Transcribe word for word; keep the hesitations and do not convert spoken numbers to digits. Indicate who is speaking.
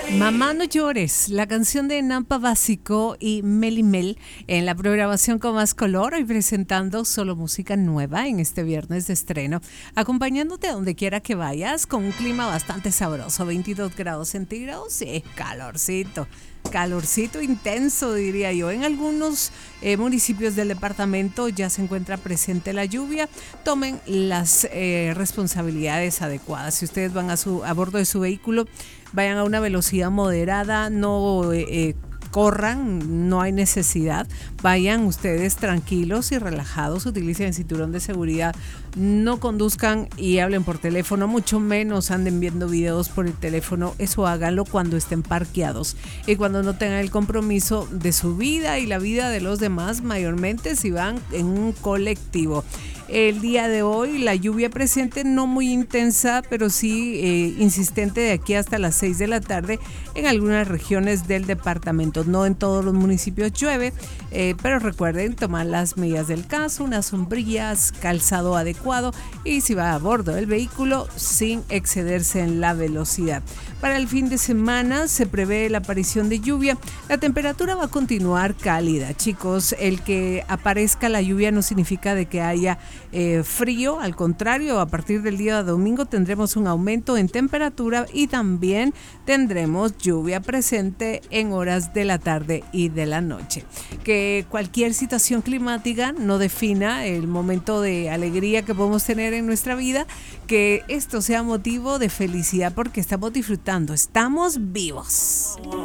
Speaker 1: Mamá no llores, la canción de Nampa Básico y Meli Mel en la programación con más color, hoy presentando solo música nueva en este viernes de estreno, acompañándote a donde quiera que vayas con un clima bastante sabroso, veintidós grados centígrados y calorcito. Calorcito intenso, diría yo. En algunos eh, municipios del departamento ya se encuentra presente la lluvia. Tomen las eh, responsabilidades adecuadas. Si ustedes van a, su, a bordo de su vehículo, vayan a una velocidad moderada, no eh, corran, no hay necesidad. Vayan ustedes tranquilos y relajados, utilicen el cinturón de seguridad, no conduzcan y hablen por teléfono, mucho menos anden viendo videos por el teléfono. Eso háganlo cuando estén parqueados y cuando no tengan el compromiso de su vida y la vida de los demás, mayormente si van en un colectivo. El día de hoy la lluvia presente no muy intensa, pero sí eh, insistente de aquí hasta las seis de la tarde en algunas regiones del departamento. No en todos los municipios llueve, eh, pero recuerden tomar las medidas del caso, unas sombrillas, calzado adecuado y si va a bordo del vehículo sin excederse en la velocidad. Para el fin de semana se prevé la aparición de lluvia. La temperatura va a continuar cálida, chicos. El que aparezca la lluvia no significa de que haya eh, frío, al contrario, a partir del día domingo tendremos un aumento en temperatura y también tendremos lluvia presente en horas de la tarde y de la noche. Que cualquier situación climática no defina el momento de alegría que podemos tener en nuestra vida, que esto sea motivo de felicidad porque estamos disfrutando, estamos vivos.